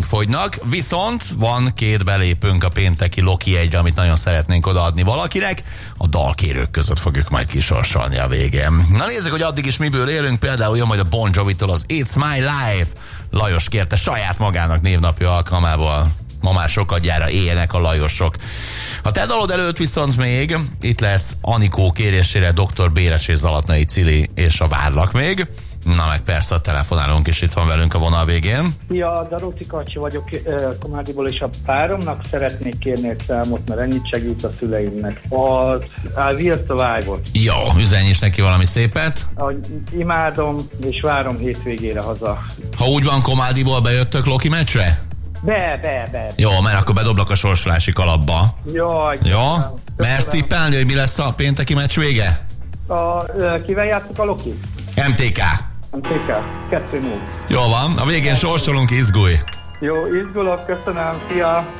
fogynak, viszont van 2 belépőnk a pénteki Loki egyre, amit nagyon szeretnénk odaadni valakinek. A dalkérők között fogjuk majd kisorsolni a végén. Na nézzük, hogy addig is miből élünk, például jön majd a Bon Jovitól az It's My Life. Lajos kérte saját magának névnapja alkalmából. Ma már sokadjára élnek a Lajosok. A te dalod előtt viszont még itt lesz Anikó kérésére Dr. Béres és Zalatnai Cili és a Várlak még. Na meg persze a telefonálónk is itt van velünk a vonal végén. Ja, Daróti Kacsi vagyok Komádiból, és a páromnak szeretnék kérni egy számot, mert ennyit segít a szüleimnek. Az I Will Survive-ot. Jó, üzenj is neki valami szépet. Imádom, és várom hétvégére haza. Ha úgy van, Komádiból bejöttök Loki meccsre? Be. Jó, mert akkor bedoblak a sorsolási kalapba. Jaj. Jó? Mersz tippelni, hogy mi lesz a pénteki meccs vége? Kivel játszok a Loki? MTK. MTK. 2-0. Jó van, a végén sorsolunk, izgulj. Jó, izgulok, köszönöm, szia!